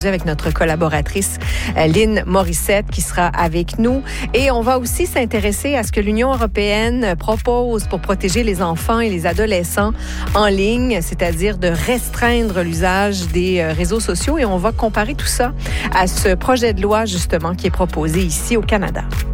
Avec notre collaboratrice Lynn Morissette qui sera avec nous. Et on va aussi s'intéresser à ce que l'Union européenne propose pour protéger les enfants et les adolescents en ligne, c'est-à-dire de restreindre l'usage des réseaux sociaux. Et on va comparer tout ça à ce projet de loi justement qui est proposé ici au Canada.